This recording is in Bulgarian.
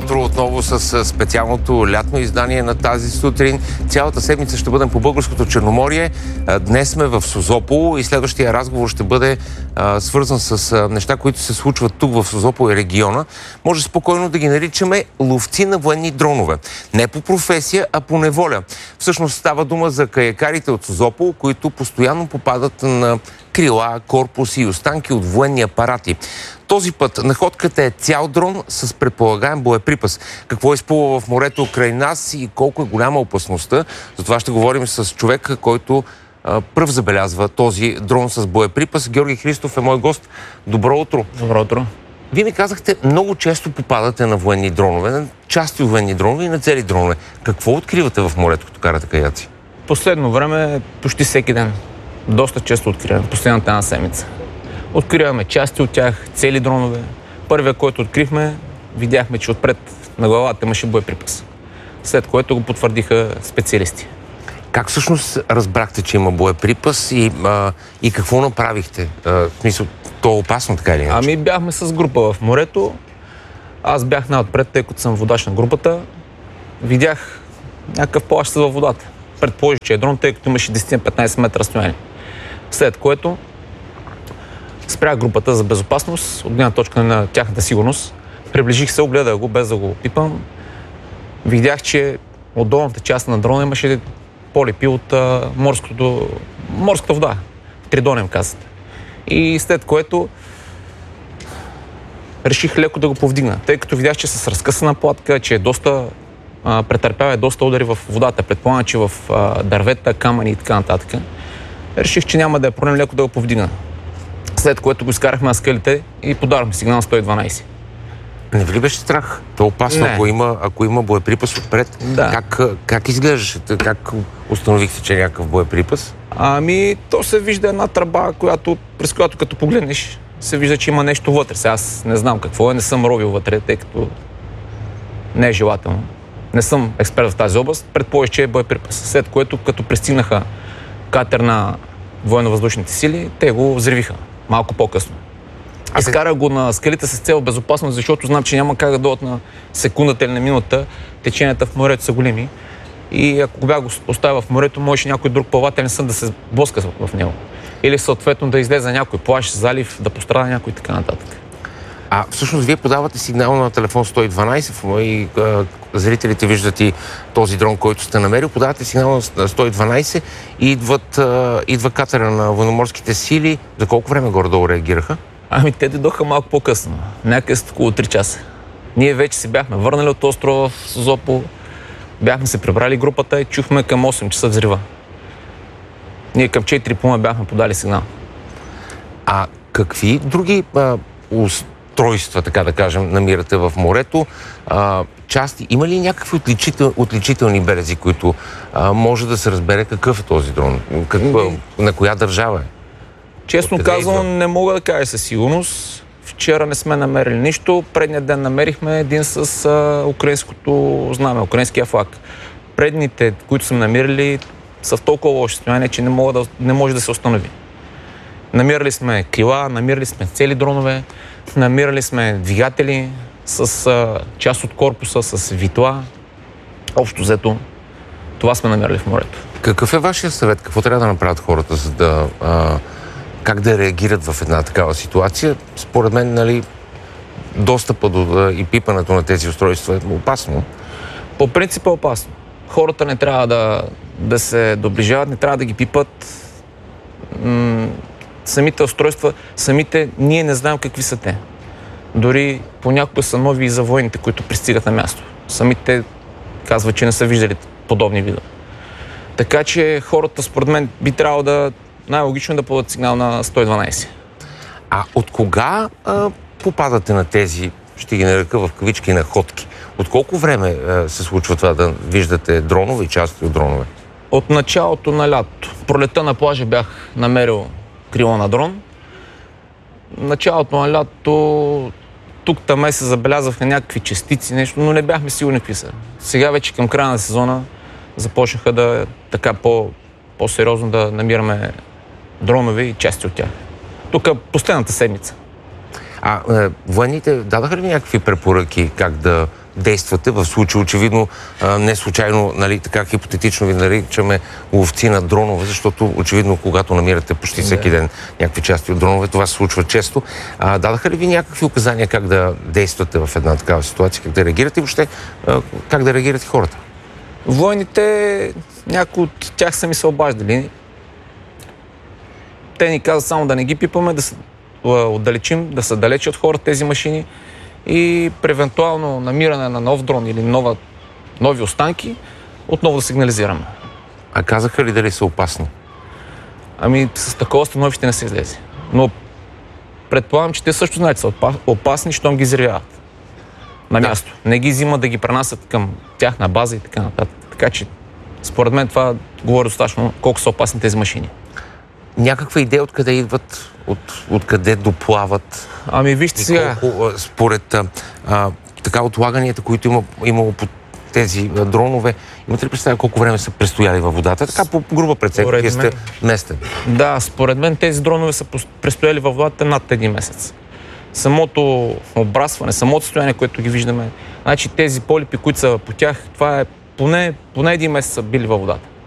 утро отново с специалното лятно издание на тази сутрин. Цялата седмица ще бъдем по българското Черноморие. Днес сме в Созопол и следващия разговор ще бъде свързан с неща, които се случват тук в Созопол и региона. Може спокойно да ги наричаме ловци на военни дронове. Не по професия, а по неволя. Всъщност става дума за каякарите от Созопол, които постоянно попадат на крила, корпуси и останки от военни апарати. Този път находката е цял дрон с предполагаем боеприпас. Какво изплува в морето край нас и колко е голяма опасността? За това ще говорим с човека, който пръв забелязва този дрон с боеприпас. Георги Христов е мой гост. Добро утро. Добро утро. Вие ми казахте, много често попадате на военни дронове, на части от военни дронове и на цели дронове. Какво откривате в морето, като карате каяци? Последно време почти всеки ден. Доста често откриваме, последната една седмица. Откриваме части от тях, цели дронове. Първия, който открихме, видяхме, че отпред на главата имаше боеприпас. След което го потвърдиха специалисти. Как всъщност разбрахте, че има боеприпас и какво направихте? В смисъл, то е опасно, така или иначе? Ами бяхме с група в морето. Аз бях най-отпред, тъй като съм водач на групата. Видях някакъв плащ във водата. Предположих, че е дрон, тъй като имаше 10-15 метра разстояние. След което спрях групата за безопасност, от гледна точка на тяхната сигурност. Приближих се, огледах го, без да го пипам. Видях, че от долната част на дрона имаше полипи от морската вода. Тридонем казвате. И след което реших леко да го повдигна, тъй като видях, че с разкъсана платка, че е доста претърпява доста удари в водата. Предполагам, че в дървета, камъни и така нататък. Реших, че няма да е проблем леко да го повдигна. След което го изкарахме на скалите и подавахме сигнал 112. Не ви ли беше страх? То е опасно, ако има боеприпас отпред. Да. Как изглеждаше? Как установихте, че е някакъв боеприпас? Ами, то се вижда една тръба, през която като погледнеш, се вижда, че има нещо вътре. Сега аз не знам какво е, не съм ровил вътре, тъй като не е желателно. Не съм експерт в тази област, предположих, че е боеприпас. След което, като пристигнаха катер на военно-въздушните сили, те го взривиха малко по-късно. Изкарах го на скалите с цел безопасност, защото знам, че няма как да дойдат на секундата или на минута. Теченията в морето са големи. И ако го бях оставил в морето, можеше някой друг плавателен съд да се блъска в него. Или съответно да излезе някой плаж, залив, да пострада някой и така нататък. Всъщност вие подавате сигнал на телефон 112 и зрителите виждат и този дрон, който сте намерил. Подавате сигнал на 112 и идва катера на военноморските сили. За колко време горе-долу реагираха? Ами те дойдоха малко по-късно, някъде около 3 часа. Ние вече се бяхме върнали от острова в Созопол, бяхме се прибрали групата и чухме към 8 часа взрива. Ние към 4 пума бяхме подали сигнал. Какви други устройства, така да кажем, намирате в морето? Части? Има ли някакви отличителни белези, които може да се разбере какъв е този дрон? На коя държава е? Честно казвам, не мога да кажа със сигурност. Вчера не сме намерили нищо. Предния ден намерихме един с украинското знаме, украинския флаг. Предните, които сме намирали, са в толкова лошо състояние, че не може да се установи. Намирали сме крила, намирали сме цели дронове, намирали сме двигатели с част от корпуса, с витла. Общо взето, това сме намерили в морето. Какъв е вашия съвет? Какво трябва да направят хората, за да как да реагират в една такава ситуация? Според мен, достъпа до и пипането на тези устройства е опасно. По принцип е опасно. Хората не трябва да се доближават, не трябва да ги пипат. Самите устройства, ние не знаем какви са те. Дори понякога са нови и за военните, които пристигат на място. Самите казват, че не са виждали подобни видове. Така че хората, според мен, би трябвало най-логично да подадат сигнал на 112. От кога попадате на тези, ще ги нарека в кавички, находки? От колко време се случва това да виждате дронове и части от дронове? От началото на лятото. Пролета на плажа бях намерил крило на дрон. Началото на лятото тук-там се забелязваха някакви частици, нещо, но не бяхме сигурни какви са. Сега вече към края на сезона започнаха да така по-сериозно да намираме дронове и части от тях. Тук последната седмица. Военните дадаха ли някакви препоръки как да действате в случай, очевидно, не случайно, нали, така хипотетично ви наричаме ловци на дронове, защото очевидно, когато намирате почти всеки ден някакви части от дронове, това се случва често. Дадаха ли ви някакви указания как да действате в една такава ситуация, как да реагирате и въобще как да реагират хората? Войните, някои от тях са ми се обаждали. Те ни казват само да не ги пипаме, да се отдалечим, да са далече от хората тези машини и при евентуално намиране на нов дрон или нови останки, отново да сигнализираме. А казаха ли дали са опасни? Ами с такова становище не се излезе. Но предполагам, че те също знаят, че са опасни, щом ги взривяват на място. Не ги взимат да ги пренасят към тяхна база и така нататък. Така че, според мен това говори достатъчно колко са опасни тези машини. Някаква идея откъде идват, откъде доплават? Ами вижте сега. Колко, според така отлаганията, които имало по тези дронове, имате ли представя колко време са престояли във водата? Така по груба преценка, вие сте местен. Да, според мен тези дронове са престояли във водата над един месец. Самото обрасване, самото състояние, което ги виждаме, значи тези полипи, които са по тях, това е поне един месец са били във водата.